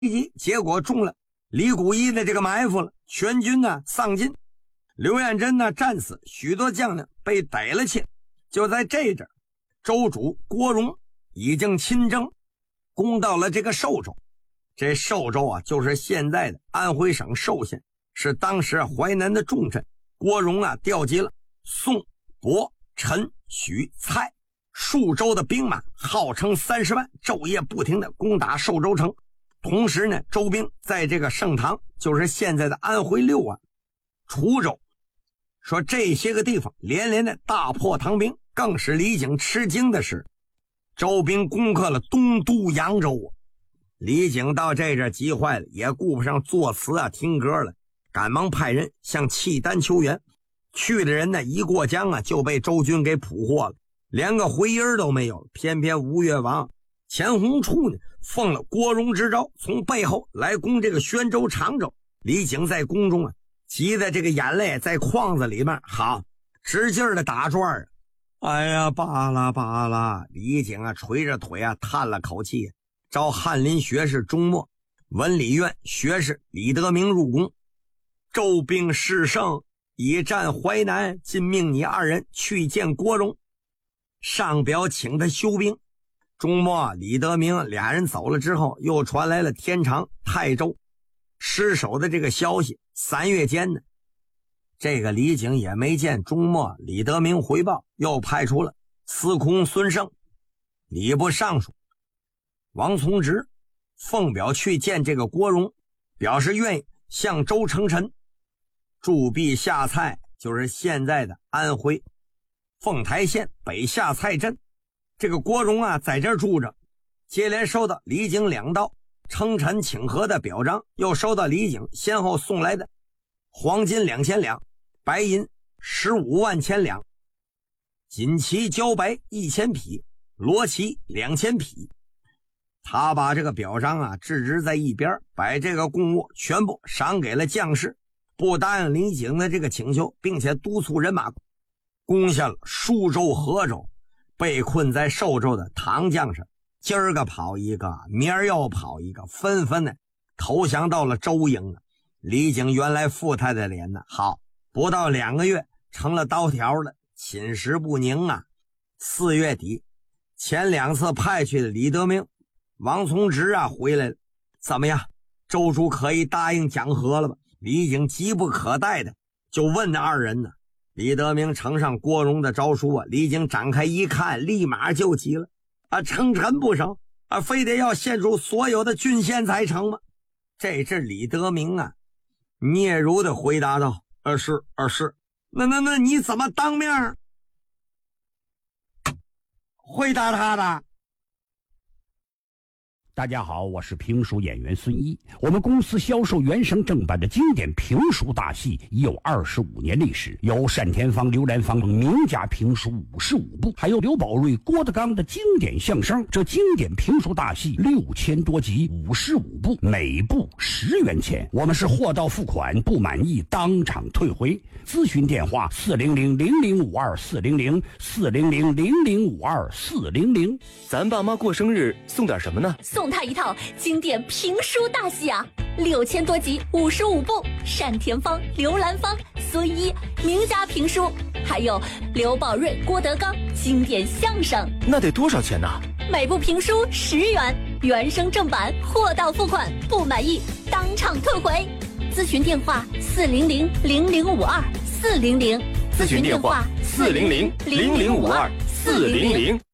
击，结果中了李谷一的这个埋伏了，全军呢丧尽，刘彦珍呢战死，许多将领被逮了去。就在这阵，州主郭荣已经亲征，攻到了这个寿州。这寿州啊，就是现在的安徽省寿县，是当时淮南的重镇。郭荣啊，调集了宋、博、陈、许、蔡数州的兵马，号称30万，昼夜不停的攻打寿州城。同时呢，周兵在这个盛唐，就是现在的安徽六安、滁州，说这些个地方连连的大破唐兵。更使李景吃惊的是，周兵攻克了东都扬州啊！李景到这阵急坏了，也顾不上作词啊听歌了，赶忙派人向契丹求援。去的人呢，一过江啊就被周军给捕获了，连个回音都没有。偏偏吴越王钱弘处呢奉了郭荣之诏，从背后来攻这个宣州、常州。李景在宫中啊，急得这个眼泪在框子里面好使劲的打转啊！哎呀，罢了罢了！李景啊，捶着腿啊，叹了口气，召翰林学士钟默、文理院学士李德明入宫。周兵势盛，已占淮南，今命你二人去见郭荣，上表请他休兵。钟默、李德明俩人走了之后，又传来了天长、泰州失守的这个消息。3月间呢，这个李景也没见钟默、李德明回报，又派出了司空孙胜、礼部尚书王从直奉表去见这个郭荣，表示愿意向周称臣，驻跸下蔡，就是现在的安徽凤台县北下蔡镇。这个郭荣啊在这儿住着，接连收到李景2道称臣请和的表彰，又收到李景先后送来的黄金2000两、白银15万千两、锦旗茭白1000匹、罗旗2000匹。他把这个表彰啊置之在一边，把这个贡物全部赏给了将士，不答应李景的这个请求，并且督促人马攻下了舒州、河州。被困在寿州的唐将士今儿个跑一个，明儿又跑一个，纷纷的投降到了周营。李景原来富态的脸呢，好不到2个月成了刀条了，寝食不宁啊。4月底，前2次派去的李德明、王从直啊回来了，怎么样？周主可以答应讲和了吧？李景急不可待的就问那2人呢。李德明呈上郭荣的诏书啊，李景展开一看，立马就急了啊！称臣不成啊，非得要献出所有的郡县才成吗？这是李德明啊嗫嚅的回答道：是。那你怎么当面回答他的？ 大家好，我是评书演员孙一。我们公司销售原声正版的经典评书大戏已有25年历史，有单田芳、刘兰芳等名家评书55部，还有刘宝瑞、郭德纲的经典相声。这经典评书大戏6000多集，55部，每部10元钱。我们是货到付款，不满意当场退回。咨询电话400-0052-400，400-0052-400。 咱爸妈过生日送点什么呢？ 送他一套经典评书大戏啊，6000多集，55部，单田芳、刘兰芳、孙一名家评书，还有刘宝瑞、郭德纲经典相声。 那得多少钱呢？ 每部评书10元，原声正版，货到付款，不满意当场退回。咨询电话400-0052-400， 咨询电话400-0052-400。